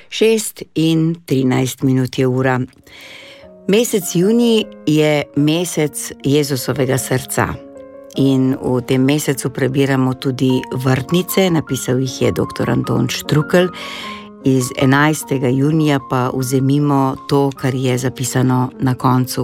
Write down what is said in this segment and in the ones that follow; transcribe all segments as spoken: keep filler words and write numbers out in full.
Šest in trinajst minut je ura. Mesec junij je mesec Jezusovega srca in v tem mesecu prebiramo tudi vrtnice, napisal jih je doktor Anton Štrukelj. Iz enajstega junija pa vzemimo to, kar je zapisano na koncu.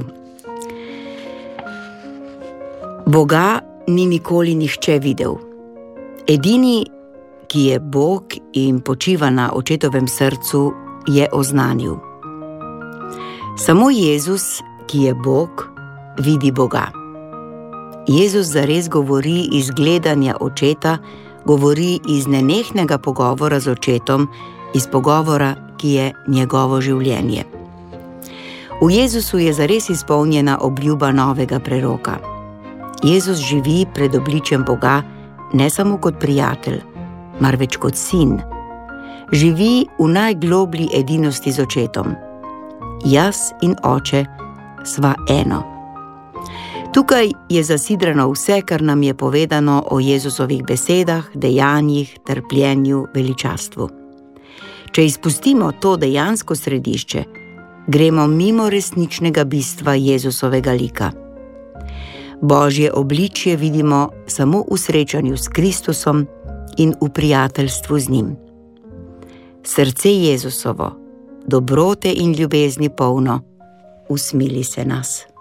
Boga ni nikoli nihče videl. Edini, ki je Bog in počiva na očetovem srcu, je oznanil. Samo Jezus, ki je Bog, vidi Boga. Jezus zares govori iz gledanja očeta, govori iz nenehnega pogovora z očetom, iz pogovora, ki je njegovo življenje. V Jezusu je zares izpolnjena obljuba novega preroka. Jezus živi pred obličjem Boga ne samo kot prijatelj, marveč kot sin. Živi v najgloblji edinosti z očetom. Jaz in oče sva eno. Tukaj je zasidrano vse, kar nam je povedano o Jezusovih besedah, dejanjih, trpljenju, veličastvu. Če izpustimo to dejansko središče, gremo mimo resničnega bistva Jezusovega lika. Božje obličje vidimo samo v srečanju s Kristusom in v prijateljstvu z njim. Srce Jezusovo, dobrote in ljubezni polno, usmili se nas.